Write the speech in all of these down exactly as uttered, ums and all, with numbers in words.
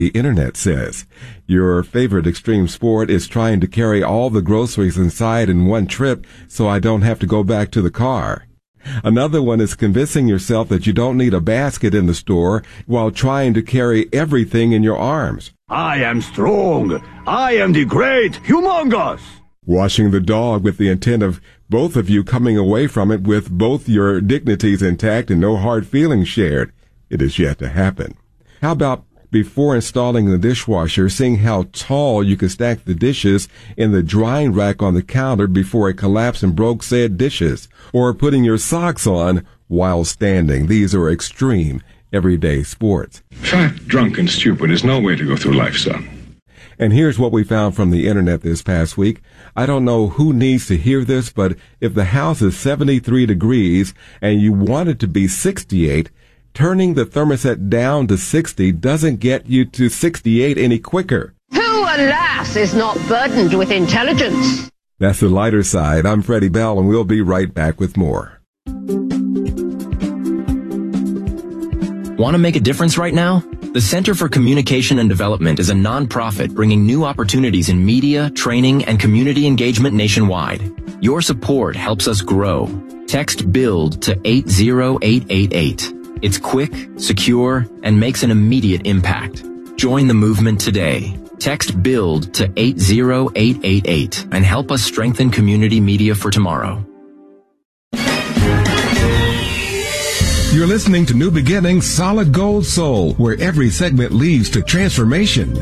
The internet says your favorite extreme sport is trying to carry all the groceries inside in one trip so I don't have to go back to the car. Another one is convincing yourself that you don't need a basket in the store while trying to carry everything in your arms. I am strong. I am the great humongous. Washing the dog with the intent of both of you coming away from it with both your dignities intact and no hard feelings shared. It is yet to happen. How about before installing the dishwasher, seeing how tall you could stack the dishes in the drying rack on the counter before it collapsed and broke said dishes, or putting your socks on while standing. These are extreme, everyday sports. Fat, drunk, and stupid is no way to go through life, son. And here's what we found from the internet this past week. I don't know who needs to hear this, but if the house is seventy-three degrees and you want it to be sixty-eight, turning the thermostat down to sixty doesn't get you to sixty-eight any quicker. Who, alas, is not burdened with intelligence? That's the lighter side. I'm Freddie Bell, and we'll be right back with more. Want to make a difference right now? The Center for Communication and Development is a nonprofit bringing new opportunities in media, training, and community engagement nationwide. Your support helps us grow. Text BUILD to eight zero eight eight eight. It's quick, secure, and makes an immediate impact. Join the movement today. Text BUILD to eight zero eight eight eight and help us strengthen community media for tomorrow. You're listening to New Beginnings Solid Gold Soul, where every segment leads to transformation.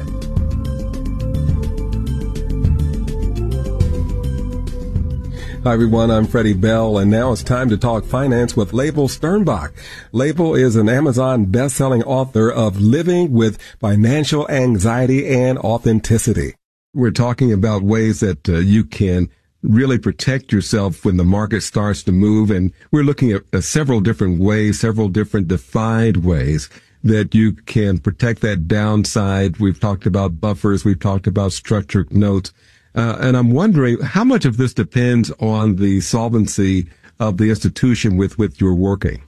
Hi, everyone. I'm Freddie Bell, and now it's time to talk finance with Label Sternbach. Label is an Amazon best-selling author of Living with Financial Anxiety and Authenticity. We're talking about ways that uh, you can really protect yourself when the market starts to move. And we're looking at uh, several different ways, several different defined ways that you can protect that downside. We've talked about buffers. We've talked about structured notes. Uh, and I'm wondering how much of this depends on the solvency of the institution with which you're working.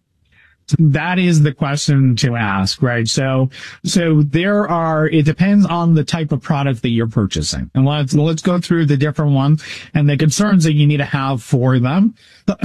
That is the question to ask, right? So, so there are, it depends on the type of product that you're purchasing. And let's, let's go through the different ones and the concerns that you need to have for them.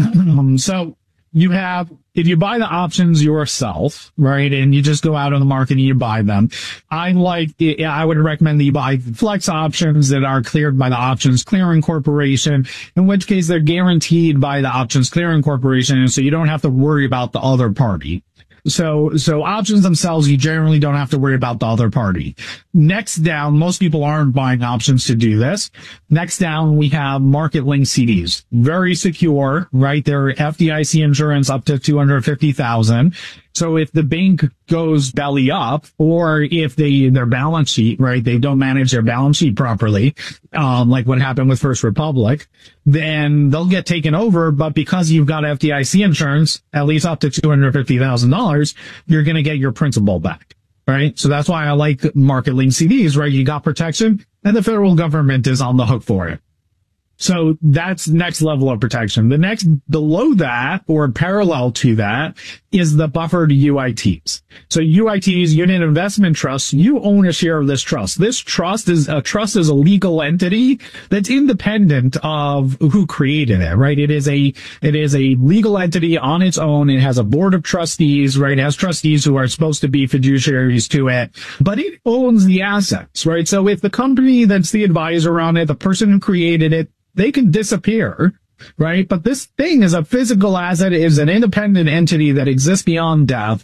So you have, if you buy the options yourself, right, and you just go out on the market and you buy them, I like, I would recommend that you buy flex options that are cleared by the Options Clearing Corporation, in which case they're guaranteed by the Options Clearing Corporation, and so you don't have to worry about the other party. So, so options themselves, you generally don't have to worry about the other party. Next down, most people aren't buying options to do this. Next down, we have market-linked C Ds. Very secure, right? They're F D I C insurance up to two hundred fifty thousand dollars. So if the bank goes belly up, or if they, their balance sheet, right, they don't manage their balance sheet properly, um, like what happened with First Republic, then they'll get taken over. But because you've got F D I C insurance, at least up to two hundred fifty thousand dollars, you're going to get your principal back, right? So that's why I like market-linked C Ds, right? You got protection and the federal government is on the hook for it. So that's next level of protection. The next below that, or parallel to that, is the buffered U I Ts. So U I Ts, unit investment trusts, you own a share of this trust. This trust is a trust is a legal entity that's independent of who created it, right? It is a, it is a legal entity on its own. It has a board of trustees, right? It has trustees who are supposed to be fiduciaries to it, but it owns the assets, right? So if the company that's the advisor on it, the person who created it, they can disappear, right? But this thing is a physical asset, is an independent entity that exists beyond death,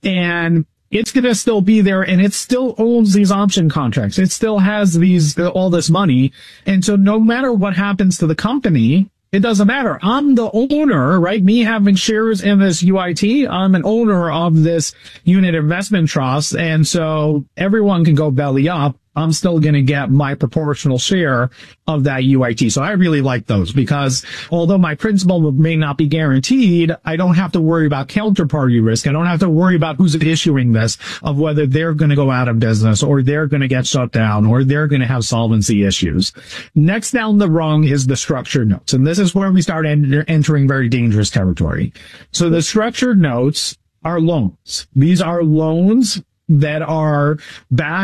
and it's going to still be there, and it still owns these option contracts. It still has these, all this money. And so no matter what happens to the company, it doesn't matter. I'm the owner, right? Me having shares in this U I T, I'm an owner of this unit investment trust. And so everyone can go belly up. I'm still going to get my proportional share of that U I T. So I really like those because although my principal may not be guaranteed, I don't have to worry about counterparty risk. I don't have to worry about who's issuing this, of whether they're going to go out of business or they're going to get shut down or they're going to have solvency issues. Next down the rung is the structured notes. And this is where we start enter- entering very dangerous territory. So the structured notes are loans. These are loans that are back